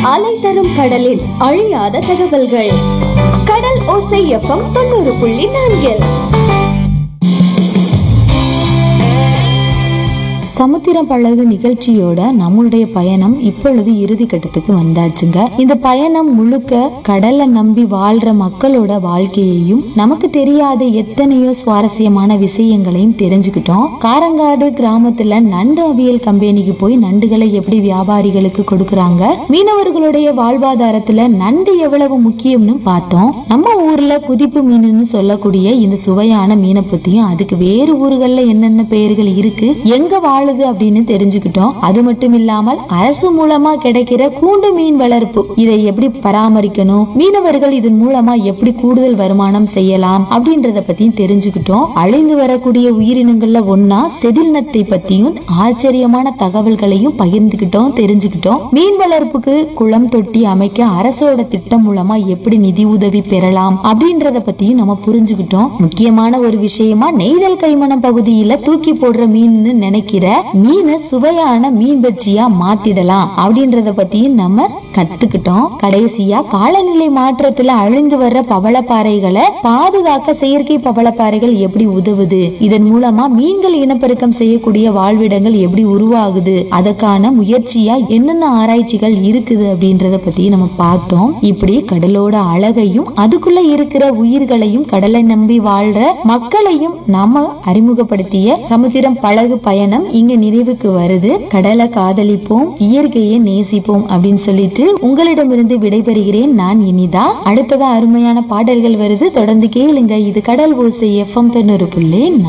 அலை தரும் கடலில் அழியாத தகவல்கள். கடல் ஓசை எஃப்எம் 90.4. சமுத்திரம் பழகு நிகழ்ச்சியோட நம்மளுடைய பயணம் இப்பொழுது இறுதி கட்டத்துக்கு வந்தாச்சுங்க. இந்த பயணம் முழுக்க கடலை நம்பி வாழ்ற மக்களோட வாழ்க்கையையும் நமக்கு தெரியாத எத்தனையோ சுவாரஸ்யமான விஷயங்களையும் தெரிஞ்சுக்கிட்டோம். காரங்காடு கிராமத்துல நண்டு அவியல் கம்பெனிக்கு போய் நண்டுகளை எப்படி வியாபாரிகளுக்கு கொடுக்கறாங்க, மீனவர்களுடைய வாழ்வாதாரத்துல நண்டு எவ்வளவு முக்கியம்னு பார்த்தோம். நம்ம ஊர்ல குதிப்பு மீனுன்னு சொல்லக்கூடிய இந்த சுவையான மீனை பத்தியும் அதுக்கு வேறு ஊர்கள்ல என்னென்ன பெயர்கள் இருக்கு, எங்க வாழுது அப்படின்னு தெரிஞ்சுக்கிட்டோம். அது மட்டும் இல்லாமல் அரசு மூலமா கிடைக்கிற கூண்டு மீன் வளர்ப்பு, இதை எப்படி பராமரிக்கணும், மீனவர்கள் இதன் மூலமா எப்படி கூடுதல் வருமானம் செய்யலாம் அப்படின்றத பத்தியும் தெரிஞ்சுக்கிட்டோம். அழிந்து வரக்கூடிய உயிரினங்கள்ல ஒன்னா செதில்நத்தை பத்தியும் ஆச்சரியமான தகவல்களையும் பகிர்ந்துகிட்டோம், தெரிஞ்சுக்கிட்டோம். மீன் வளர்ப்புக்கு குளம் தொட்டி அமைக்க அரசோட திட்டம் மூலமா எப்படி நிதி உதவி பெறலாம் அப்படின்றத பத்தியும் நம்ம புரிஞ்சுக்கிட்டோம். முக்கியமான ஒரு விஷயமா நெய்தல் கைமணம் பகுதியில தூக்கி போடுற மீன் நினைக்கிற மீனை சுவையான மீன் பஜ்ஜியா மாத்திடலாம் அப்படின்றத பத்தியும் நம்ம கத்துக்கிட்டோம். கடைசியா காலநிலை மாற்றத்துல அழிந்து வர்ற பவளப்பாறைகளை பாதுகாக்க செயற்கை பவளப்பாறைகள் எப்படி உதவுது, இதன் மூலமா மீன்கள் இனப்பெருக்கம் செய்யக்கூடிய வாழ்விடங்கள் எப்படி உருவாகுது, அதற்கான முயற்சியா என்னென்ன ஆராய்ச்சிகள் இருக்குது அப்படின்றத பத்தி நம்ம பார்த்தோம். இப்படி கடலோட அழகையும் அதுக்குள்ள இருக்கிற உயிர்களையும் கடலை நம்பி வாழ்ற மக்களையும் நாம அறிமுகப்படுத்திய சமுத்திரம் பழகு பயணம் இங்க நிறைவுக்கு வருது. கடலை காதலிப்போம், இயற்கையை நேசிப்போம் அப்படின்னு சொல்லிட்டு உங்களிடமிருந்து விடைபெறுகிறேன் நான் இனிதா. அடுத்ததா அருமையான பாடல்கள் வருது, தொடர்ந்து கேளுங்க. இது கடல் ஓசை எஃப்எம் 90.4.